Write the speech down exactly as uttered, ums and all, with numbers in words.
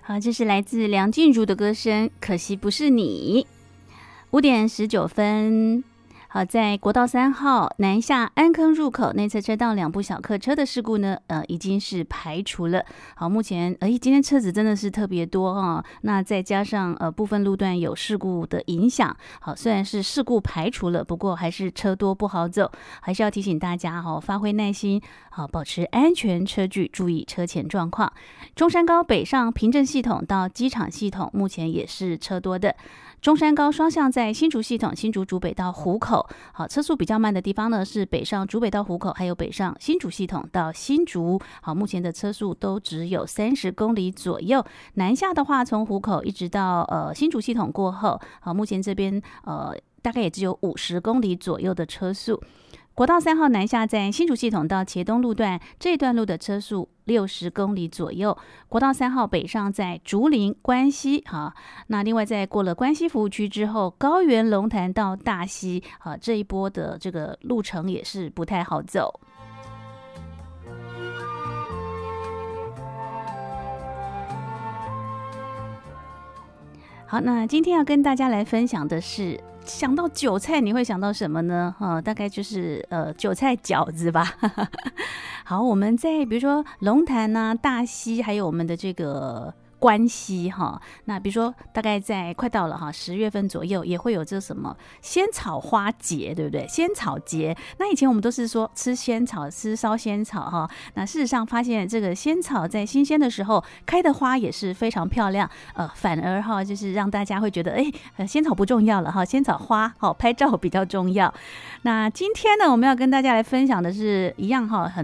好，这是来自梁静茹的歌声，可惜不是你。五点十九分。好，在国道三号南下安坑入口内侧车道两部小客车的事故呢，呃，已经是排除了。好，目前，哎，今天车子真的是特别多哈、哦。那再加上呃部分路段有事故的影响，好，虽然是事故排除了，不过还是车多不好走，还是要提醒大家哈、哦，发挥耐心，好，保持安全车距，注意车前状况。中山高北上平镇系统到机场系统，目前也是车多的。中山高双向在新竹系统，新竹竹北到湖口，好，车速比较慢的地方呢是北上竹北到湖口，还有北上新竹系统到新竹，好，目前的车速都只有三十公里左右。南下的话，从湖口一直到呃新竹系统过后，好，目前这边呃大概也只有五十公里左右的车速。国道三号南下在新竹系统到茄东路段这一段路的车速六十公里左右。国道三号北上在竹林、关西，好，那另外在过了关西服务区之后，高原龙潭到大溪，好，这一波的这个路程也是不太好走。好，那今天要跟大家来分享的是，想到韭菜你会想到什么呢？呃、大概就是呃韭菜饺子吧。好，我们在比如说龙潭啊、大溪，还有我们的这个关西哈，那比如说大概在快到了哈十月份左右，也会有这什么仙草花节，对不对？仙草节，那以前我们都是说吃仙草，吃烧仙草哈。那事实上发现，这个仙草在新鲜的时候开的花也是非常漂亮，呃，反而哈就是让大家会觉得，哎，呃，仙草不重要了哈，仙草花好拍照比较重要。那今天呢，我们要跟大家来分享的是一样哈，很